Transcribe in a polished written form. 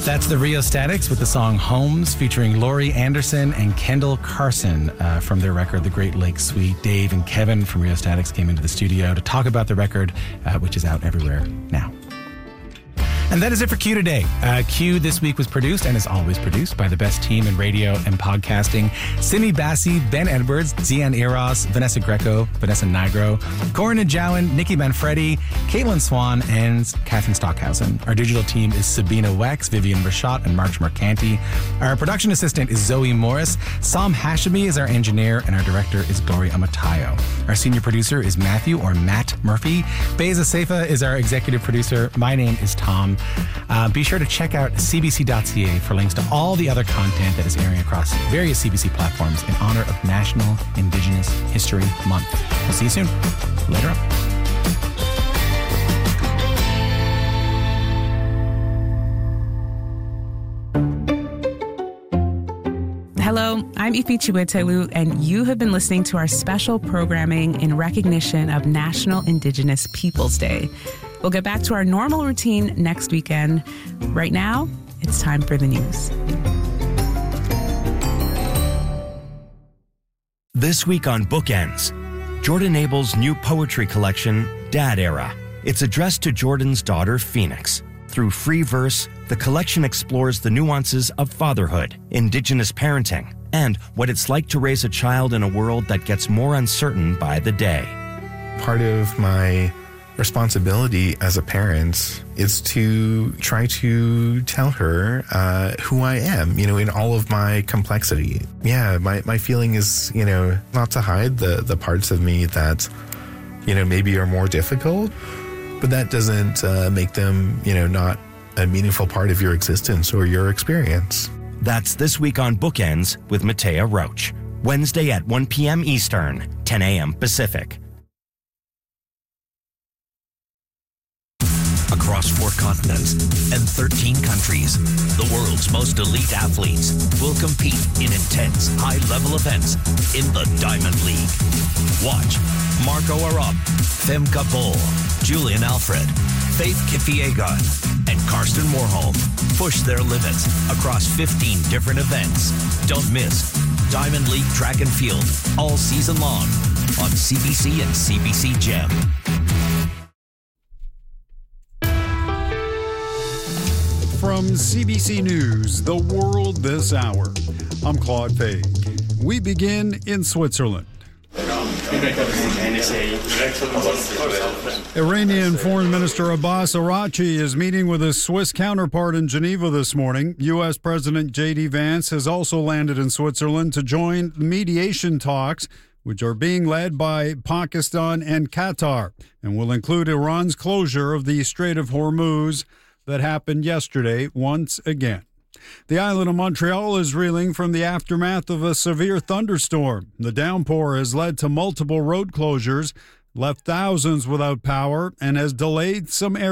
That's the Rheostatics with the song Homes, featuring Laurie Anderson and Kendall Carson from their record, The Great Lakes Suite. Dave and Kevin from Rheostatics came into the studio to talk about the record, which is out everywhere now. And that is it for Q today. Q this week was produced and is always produced by the best team in radio and podcasting. Simi Bassi, Ben Edwards, Zian Eros, Vanessa Greco, Vanessa Nigro, Corin Najawan, Nikki Manfredi, Caitlin Swan, and Catherine Stockhausen. Our digital team is Sabina Wex, Vivian Rashad, and March Mercanti. Our production assistant is Zoe Morris. Sam Hashemi is our engineer, and our director is Gloria Amatayo. Our senior producer is Matthew, or Matt Murphy. Beza Seifa is our executive producer. My name is Tom. Be sure to check out cbc.ca for links to all the other content that is airing across various CBC platforms in honor of National Indigenous History Month. We'll see you soon. Later on. Hello, I'm Ifi Chiwetelu, and you have been listening to our special programming in recognition of National Indigenous Peoples Day. We'll get back to our normal routine next weekend. Right now, it's time for the news. This week on Bookends, Jordan Abel's new poetry collection, Dad Era. It's addressed to Jordan's daughter, Phoenix. Through free verse, the collection explores the nuances of fatherhood, Indigenous parenting, and what it's like to raise a child in a world that gets more uncertain by the day. Part of my responsibility as a parent is to try to tell her who I am, in all of my complexity. Yeah, my feeling is, not to hide the parts of me that, maybe are more difficult, but that doesn't make them, not a meaningful part of your existence or your experience. That's This Week on Bookends with Matea Roach. Wednesday at 1 p.m. Eastern, 10 a.m. Pacific. Across 4 continents and 13 countries, the world's most elite athletes will compete in intense, high-level events in the Diamond League. Watch Marco Arop, Femke Bol, Julian Alfred, Faith Kipyegon, and Karsten Warholm push their limits across 15 different events. Don't miss Diamond League Track and Field all season long on CBC and CBC Gem. From CBC News, The World This Hour, I'm Claude Fay. We begin in Switzerland. Iranian Foreign Minister Abbas Araghchi is meeting with his Swiss counterpart in Geneva this morning. U.S. President J.D. Vance has also landed in Switzerland to join mediation talks, which are being led by Pakistan and Qatar, and will include Iran's closure of the Strait of Hormuz that happened yesterday once again. The island of Montreal is reeling from the aftermath of a severe thunderstorm. The downpour has led to multiple road closures, left thousands without power, and has delayed some